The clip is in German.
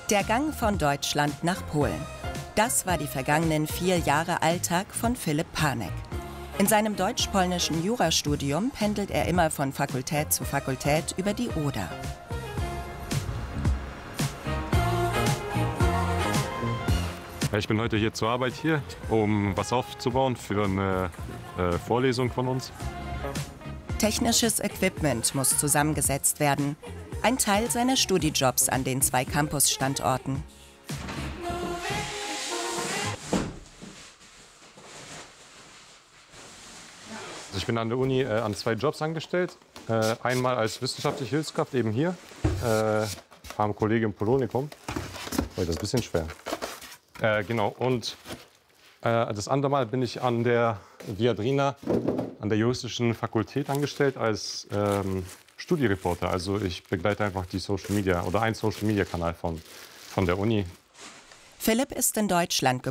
Der Gang von Deutschland nach Polen. Das war die vergangenen 4 Jahre Alltag von Philipp Panek. In seinem deutsch-polnischen Jurastudium pendelt er immer von Fakultät zu Fakultät über die Oder. Ich bin heute hier zur Arbeit hier, um was aufzubauen für eine Vorlesung von uns. Technisches Equipment muss zusammengesetzt werden. Ein Teil seiner Studijobs an den 2 Campusstandorten. Ich bin an der Uni an 2 Jobs angestellt. Einmal als wissenschaftliche Hilfskraft eben hier, am Kollegium Polonikum. Oh, das ist ein bisschen schwer. Genau, und das andere Mal bin ich an der Viadrina, an der juristischen Fakultät angestellt als Studiereporter. Also ich begleite einfach die Social Media oder einen Social Media Kanal von der Uni. Philipp ist in Deutschland